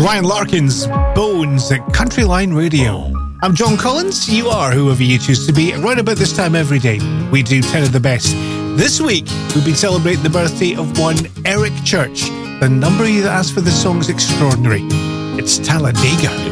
Ryan Larkin's Bones at Country Line Radio. I'm John Collins. You are whoever you choose to be. Right about this time every day, we do 10 of the best. This week, we've been celebrating the birthday of one Eric Church. The number that asked for the song's extraordinary. It's Talladega.